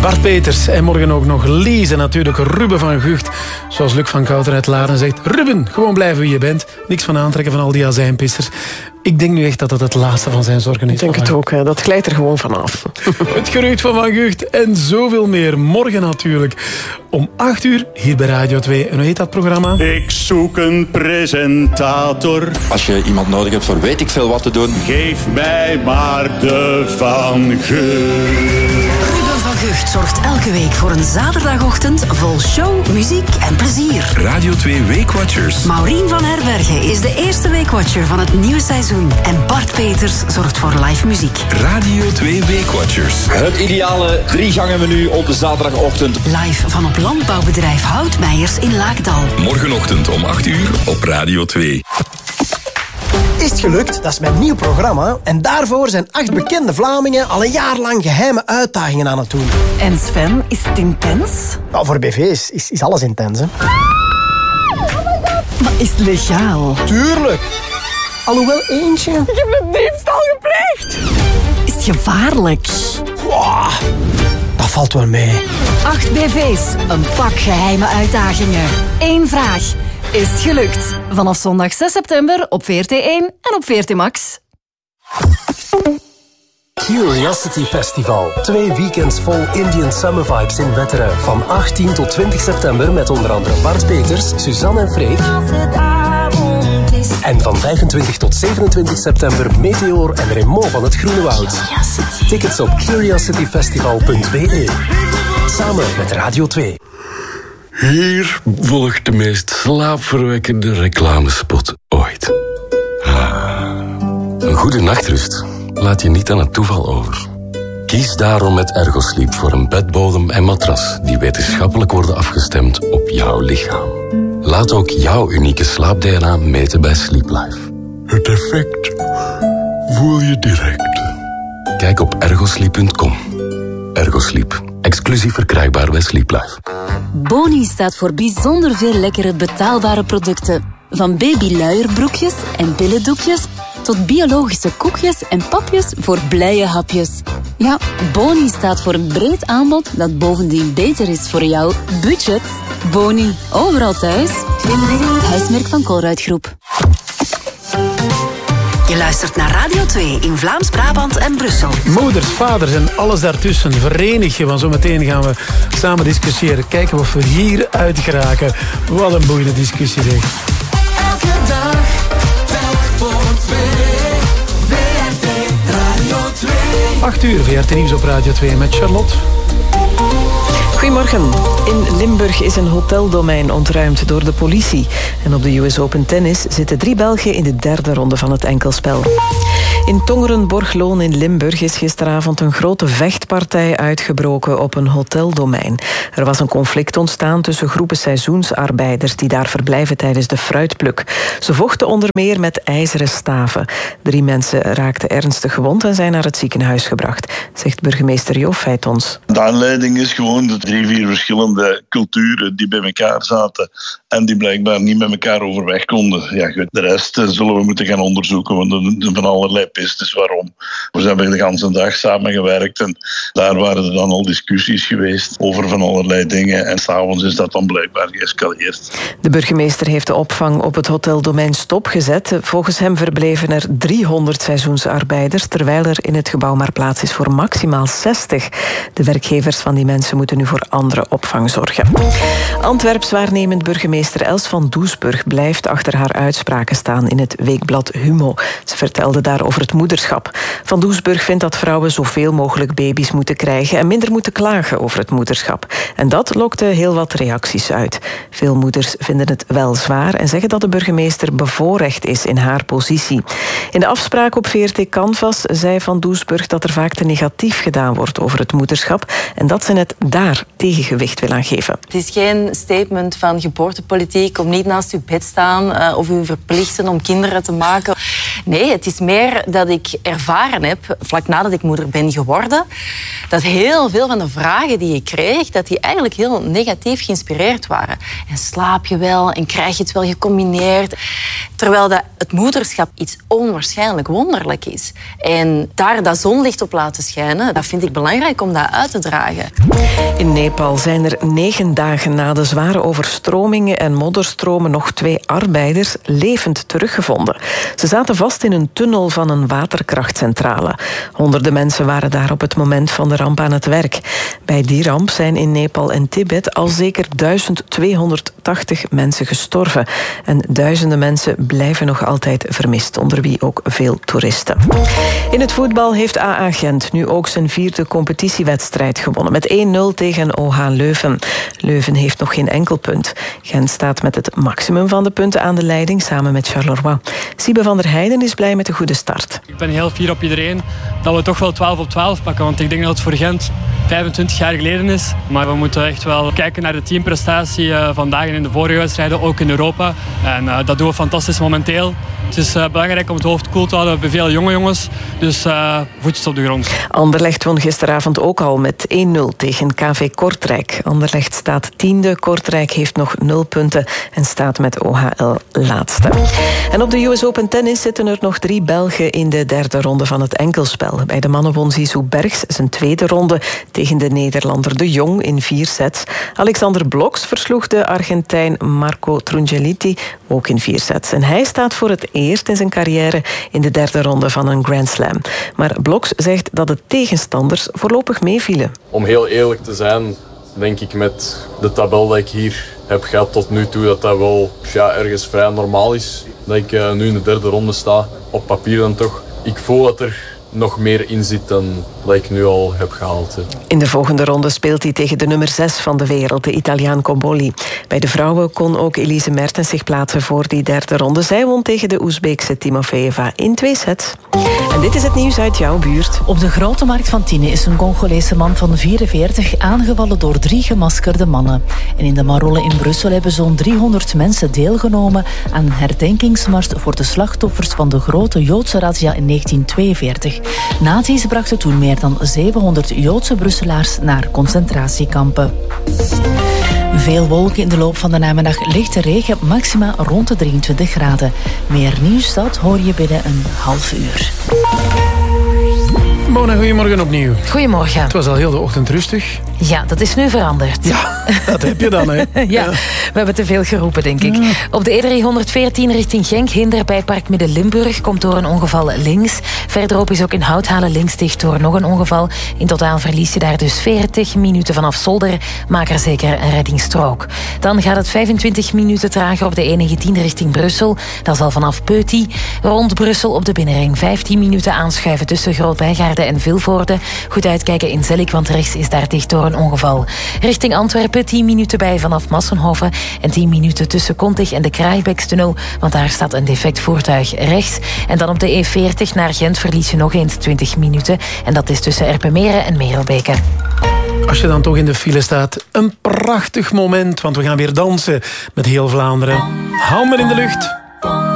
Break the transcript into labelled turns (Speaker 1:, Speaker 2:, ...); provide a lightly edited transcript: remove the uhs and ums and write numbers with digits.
Speaker 1: Bart Peters en morgen ook nog Lies en natuurlijk Ruben van Gucht. Zoals Luc van Kouter uit Laren zegt. Ruben, gewoon blijven wie je bent. Niks van aantrekken van al die azijnpissers. Ik denk nu echt dat dat het laatste van zijn zorgen is.
Speaker 2: Ik denk het ook, hè. Dat glijdt er gewoon vanaf.
Speaker 1: Het gerucht van Van Gucht en zoveel meer. Morgen natuurlijk om 8 uur hier bij Radio 2. En hoe heet dat programma?
Speaker 3: Ik zoek een presentator.
Speaker 4: Als je iemand nodig hebt voor weet ik veel wat te doen.
Speaker 3: Geef mij maar de Van Gucht.
Speaker 5: Ruben van Gucht zorgt elke week voor een zaterdagochtend vol show, muziek en plezier.
Speaker 6: Radio 2 Weekwatchers.
Speaker 5: Maureen van Herbergen is de eerste Weekwatcher van het nieuwe seizoen. En Bart Peters zorgt voor live muziek.
Speaker 6: Radio 2 Weekwatchers.
Speaker 4: Het ideale 3-gangen menu op de zaterdagochtend.
Speaker 5: Live van op landbouwbedrijf Houtmeijers in Laakdal.
Speaker 6: Morgenochtend om 8 uur op Radio 2.
Speaker 7: Is het gelukt? Dat is mijn nieuw programma. En daarvoor zijn 8 bekende Vlamingen al een jaar lang geheime uitdagingen aan het doen.
Speaker 5: En Sven, is het intens?
Speaker 7: Nou, voor BV's is alles intens, hè.
Speaker 5: Maar is het legaal?
Speaker 7: Tuurlijk. Alhoewel eentje...
Speaker 2: Ik heb een diefstal gepleegd.
Speaker 5: Is het gevaarlijk?
Speaker 7: Wow, dat valt wel mee.
Speaker 5: 8 BV's, een pak geheime uitdagingen. 1 vraag. Is het gelukt? Vanaf zondag 6 september op VRT1 en op VRT Max.
Speaker 8: Curiosity Festival. 2 weekends vol Indian Summer Vibes in Wetteren. Van 18 tot 20 september met onder andere Bart Peters, Suzanne en Freek. En van 25 tot 27 september Meteor en Raymond van het Groene Woud. Tickets op curiosityfestival.be. Samen met Radio 2.
Speaker 9: Hier volgt de meest slaapverwekkende reclamespot ooit. Een goede nachtrust laat je niet aan het toeval over. Kies daarom met Ergosleep voor een bedbodem en matras die wetenschappelijk worden afgestemd op jouw lichaam. Laat ook jouw unieke slaap-DNA meten bij Sleep Life. Het effect voel je direct. Kijk op ergosleep.com. Ergosleep. Exclusief verkrijgbaar bij Sleep Life.
Speaker 10: Boni staat voor bijzonder veel lekkere betaalbare producten. Van babyluierbroekjes en billendoekjes tot biologische koekjes en papjes voor blije hapjes. Ja, Boni staat voor een breed aanbod dat bovendien beter is voor jouw budget. Boni, overal thuis. Huismerk van Colruyt Groep.
Speaker 5: Je luistert naar Radio 2 in Vlaams-Brabant en Brussel.
Speaker 1: Moeders, vaders en alles daartussen. Verenig je, want zometeen gaan we samen discussiëren. Kijken of we hieruit geraken. Wat een boeiende discussie, zeg.
Speaker 11: Elke dag, telk voor 2. VRT Radio 2.
Speaker 1: 8 uur, VRT Nieuws op Radio 2 met Charlotte.
Speaker 2: Goedemorgen. In Limburg is een hoteldomein ontruimd door de politie. En op de US Open Tennis zitten 3 Belgen in de 3e ronde van het enkelspel. In Tongeren-Borgloon in Limburg is gisteravond een grote vechtpartij uitgebroken op een hoteldomein. Er was een conflict ontstaan tussen groepen seizoensarbeiders die daar verblijven tijdens de fruitpluk. Ze vochten onder meer met ijzeren staven. 3 mensen raakten ernstig gewond en zijn naar het ziekenhuis gebracht, zegt burgemeester Jo Feitons.
Speaker 12: De aanleiding is gewoon de 3-4 verschillende culturen die bij elkaar zaten en die blijkbaar niet met elkaar overweg konden. Ja, goed, de rest zullen we moeten gaan onderzoeken, want er zijn van allerlei pistes waarom. We hebben de hele dag samengewerkt en daar waren er dan al discussies geweest over van allerlei dingen en 's avonds is dat dan blijkbaar geëscaleerd.
Speaker 2: De burgemeester heeft de opvang op het hoteldomein stopgezet. Volgens hem verbleven er 300 seizoensarbeiders, terwijl er in het gebouw maar plaats is voor maximaal 60. De werkgevers van die mensen moeten nu voor andere opvang zorgen. Antwerps waarnemend burgemeester Els van Doesburg blijft achter haar uitspraken staan in het weekblad Humo. Ze vertelde daar over het moederschap. Van Doesburg vindt dat vrouwen zoveel mogelijk baby's moeten krijgen en minder moeten klagen over het moederschap. En dat lokte heel wat reacties uit. Veel moeders vinden het wel zwaar en zeggen dat de burgemeester bevoorrecht is in haar positie. In de afspraak op VRT Canvas zei Van Doesburg dat er vaak te negatief gedaan wordt over het moederschap en dat ze het daar tegengewicht wil aan geven.
Speaker 13: Het is geen statement van geboortepolitiek om niet naast uw bed staan of u verplichten om kinderen te maken. Nee, het is meer dat ik ervaren heb, vlak nadat ik moeder ben geworden, dat heel veel van de vragen die ik kreeg, dat die eigenlijk heel negatief geïnspireerd waren. En slaap je wel en krijg je het wel gecombineerd? Terwijl het moederschap iets onwaarschijnlijk wonderlijk is. En daar dat zonlicht op laten schijnen, dat vind ik belangrijk om dat uit te dragen.
Speaker 2: In Nepal zijn er 9 dagen na de zware overstromingen en modderstromen nog 2 arbeiders levend teruggevonden. Ze zaten vast in een tunnel van een waterkrachtcentrale. Honderden mensen waren daar op het moment van de ramp aan het werk. Bij die ramp zijn in Nepal en Tibet al zeker 1280 mensen gestorven. En duizenden mensen blijven nog altijd vermist, onder wie ook veel toeristen. In het voetbal heeft AA Gent nu ook zijn 4e competitiewedstrijd gewonnen. Met 1-0 tegen OH Leuven. Leuven heeft nog geen enkel punt. Gent staat met het maximum van de punten aan de leiding, samen met Charleroi. Siebe van der Heijden is blij met de goede start.
Speaker 14: Ik ben heel fier op iedereen dat we toch wel 12 op 12 pakken. Want ik denk dat het voor Gent 25 jaar geleden is. Maar we moeten echt wel kijken naar de teamprestatie vandaag en in de vorige wedstrijden, ook in Europa. En dat doen we fantastisch momenteel. Het is belangrijk om het hoofd koel te houden. We hebben veel jonge jongens, dus voetjes op de grond.
Speaker 2: Anderlecht won gisteravond ook al met 1-0 tegen KV Kortrijk. Anderlecht staat 10e, Kortrijk heeft nog 0 punten en staat met OHL laatste. En op de US Open Tennis zitten er nog 3 Belgen in de 3e ronde van het enkelspel. Bij de mannen won Zizou Bergs zijn 2e ronde tegen de Nederlander De Jong in 4 sets. Alexander Bloks versloeg de Argentijn Marco Trungelliti ook in 4 sets. En hij staat voor het eerst in zijn carrière in de 3e ronde van een Grand Slam. Maar Bloks zegt dat de tegenstanders voorlopig meevielen.
Speaker 15: Om heel eerlijk te zijn, denk ik met de tabel dat ik hier heb gehad tot nu toe, dat wel ergens vrij normaal is. Dat ik nu in de 3e ronde sta, op papier dan toch. Ik voel dat er nog meer in zit dan dat ik nu al heb gehaald.
Speaker 2: In de volgende ronde speelt hij tegen de nummer 6 van de wereld, de Italiaan Cobolli. Bij de vrouwen kon ook Elise Mertens zich plaatsen voor die 3e ronde. Zij won tegen de Oezbeekse Timofeeva in 2 sets. En dit is het nieuws uit jouw buurt.
Speaker 16: Op de Grote Markt van Tiene is een Congolese man van 44 aangevallen door 3 gemaskerde mannen. En in de Marolle in Brussel hebben zo'n 300 mensen deelgenomen aan een herdenkingsmars voor de slachtoffers van de grote Joodse razzia in 1942. Nazi's brachten toen meer dan 700 Joodse Brusselaars naar concentratiekampen. Veel wolken in de loop van de namiddag, lichte regen, maxima rond de 23 graden. Meer nieuws dat hoor je binnen een half uur.
Speaker 1: Mona, goedemorgen opnieuw.
Speaker 2: Goedemorgen.
Speaker 1: Het was al heel de ochtend rustig.
Speaker 16: Ja, dat is nu veranderd.
Speaker 1: Ja, dat heb je dan, hè?
Speaker 16: Ja, we hebben te veel geroepen, denk ik. Op de E314 richting Genk, hinder bij Park Midden-Limburg, komt door een ongeval links. Verderop is ook in Houthalen links dicht door nog een ongeval. In totaal verlies je daar dus 40 minuten vanaf Zolder. Maak er zeker een reddingsstrook. Dan gaat het 25 minuten trager op de E19 richting Brussel. Dat is al vanaf Peuty. Rond Brussel op de binnenring 15 minuten aanschuiven tussen Groot-Bijgaarden en Vilvoorde. Goed uitkijken in Zellik, want rechts is daar dicht door een ongeval. Richting Antwerpen 10 minuten bij vanaf Massenhoven en 10 minuten tussen Kontig en de Kraaibekstunnel, want daar staat een defect voertuig rechts. En dan op de E40 naar Gent verlies je nog eens 20 minuten en dat is tussen Erpenmeren en Merelbeke.
Speaker 1: Als je dan toch in de file staat, een prachtig moment, want we gaan weer dansen met heel Vlaanderen. Handen in de lucht.